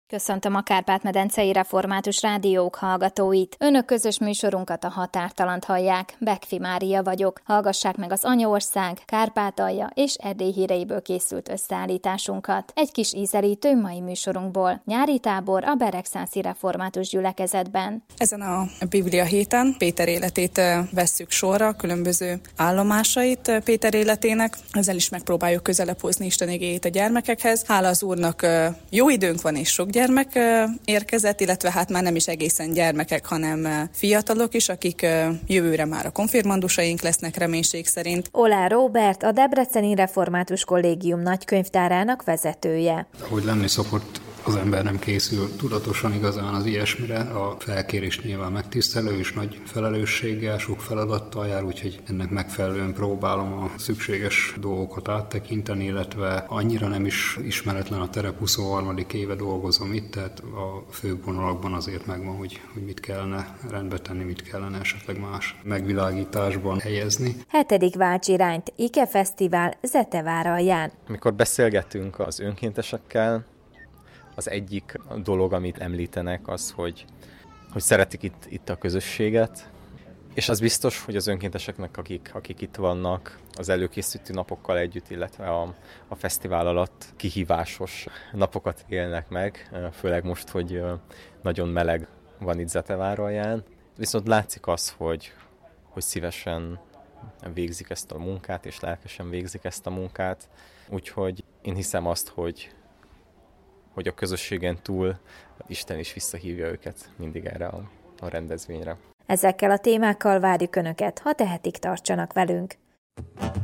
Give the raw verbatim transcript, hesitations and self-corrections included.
Köszöntöm a Kárpát-medencei Református Rádiók hallgatóit. Önök közös műsorunkat, a Határtalant hallják. Bekfi Mária vagyok. Hallgassák meg az Anyaország, Kárpátalja és Erdély híreiből készült összeállításunkat. Egy kis ízelítő mai műsorunkból. Nyári tábor a Beregszászi Református Gyülekezetben. Ezen a Biblia héten Péter életét vesszük sorra, különböző állomásait Péter életének. Ezzel is megpróbáljuk közelebb hozni Isten igéjét a gyermekekhez. Hála az Úrnak, jó időnk van és sok gyermek érkezett, illetve hát már nem is egészen gyermekek, hanem fiatalok is, akik jövőre már a konfirmandusaink lesznek reménység szerint. Olá Róbert, a Debreceni Református Kollégium nagykönyvtárának vezetője. Ahogy lenni szokott, az ember nem készül tudatosan igazán az ilyesmire. A felkérés nyilván megtisztelő és nagy felelősséggel, sok feladattal jár, úgyhogy ennek megfelelően próbálom a szükséges dolgokat áttekinteni, illetve annyira nem is ismeretlen a terep, huszonharmadik éve dolgozom itt, tehát a főbb vonalakban azért megvan, hogy, hogy mit kellene rendbe tenni, mit kellene esetleg más megvilágításban helyezni. Hetedik váltsirányt, Ike Fesztivál Zeteváralján. Amikor beszélgetünk az önkéntesekkel, az egyik dolog, amit említenek, az, hogy, hogy szeretik itt, itt a közösséget, és az biztos, hogy az önkénteseknek, akik, akik itt vannak, az előkészítő napokkal együtt, illetve a, a fesztivál alatt kihívásos napokat élnek meg, főleg most, hogy nagyon meleg van itt Zeteváralján. Viszont látszik az, hogy, hogy szívesen végzik ezt a munkát, és lelkesen végzik ezt a munkát. Úgyhogy én hiszem azt, hogy hogy a közösségen túl Isten is visszahívja őket mindig erre a, a rendezvényre. Ezekkel a témákkal várjuk Önöket, ha tehetik, tartsanak velünk.